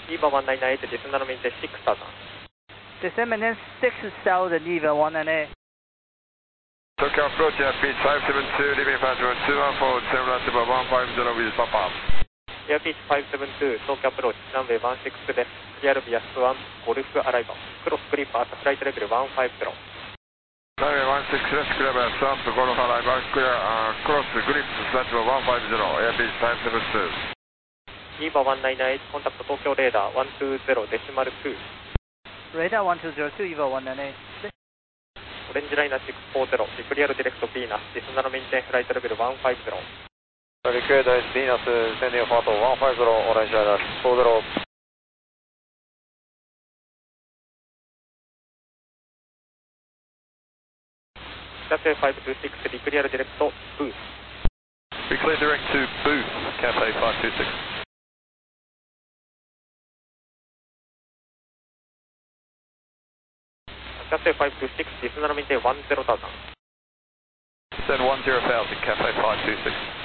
EVA 198, descendante 6000. Descendant 6000, EVA 198. Tokyo approach airspeed 572, leaving fast road 214, descend runway 150 with Papa. Airspeed 572, Tokyo approach, runway 16 です。Clear via S1, ゴルフアライバル。クロスクリッパー、フライトレベル150。 Runway 16 left, clear via S1 to ゴルフアライバル、クロスグリップ、フライトレベル150、airspeed 572。 EVA 198, contact Tokyo radar 120, decimal 2. Radar 1202, EVA 198. オレンジライナー640, declare direct Venus, descend maintain flight level 150. Declare direct Venus, descending photo 150, orange radar 640. Cafe 526, declare direct Booth. Declare direct to Booth, Cafe 526. Cafe 526, descend maintain 10,000. Descend 10,000, Cafe 526.